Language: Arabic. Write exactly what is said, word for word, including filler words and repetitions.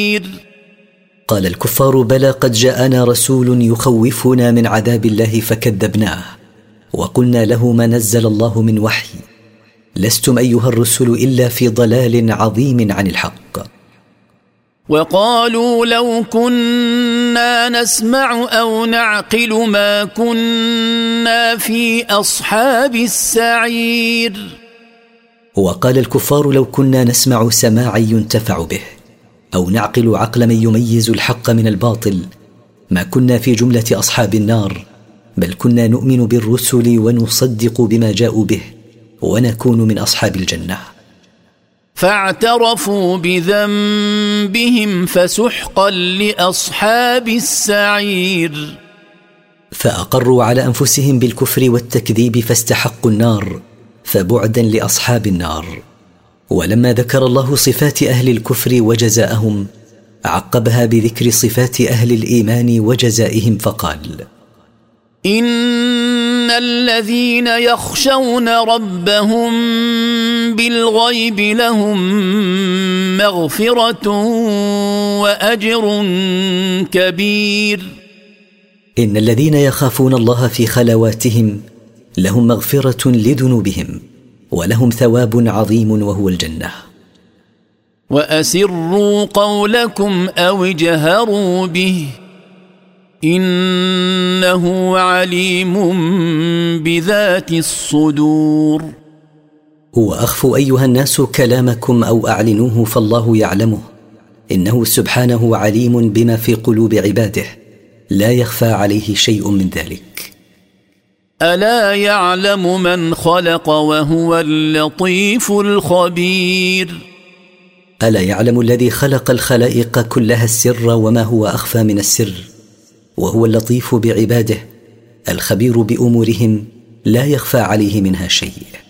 قال الكفار: بلى قد جاءنا رسول يخوفنا من عذاب الله فكذبناه وقلنا له ما نزل الله من وحي، لستم أيها الرسل إلا في ضلال عظيم عن الحق. وقالوا لو كنا نسمع أو نعقل ما كنا في أصحاب السعير. وقال الكفار: لو كنا نسمع سماعا ينتفع به أو نعقل عقل من يميز الحق من الباطل ما كنا في جملة أصحاب النار، بل كنا نؤمن بالرسل ونصدق بما جاءوا به ونكون من أصحاب الجنة. فاعترفوا بذنبهم فسحقا لأصحاب السعير. فأقروا على أنفسهم بالكفر والتكذيب فاستحقوا النار، فبعدا لأصحاب النار. ولما ذكر الله صفات أهل الكفر وجزاءهم عقبها بذكر صفات أهل الإيمان وجزائهم فقال: إن الذين يخشون ربهم بالغيب لهم مغفرة وأجر كبير. إن الذين يخافون الله في خلواتهم لهم مغفرة لذنوبهم ولهم ثواب عظيم وهو الجنة. وأسروا قولكم أو اجهروا به إنه عليم بذات الصدور. وأخفوا أيها الناس كلامكم أو أعلنوه فالله يعلمه، إنه سبحانه عليم بما في قلوب عباده، لا يخفى عليه شيء من ذلك. ألا يعلم من خلق وهو اللطيف الخبير. ألا يعلم الذي خلق الخلائق كلها السر وما هو أخفى من السر، وهو اللطيف بعباده الخبير بأمورهم لا يخفى عليه منها شيء.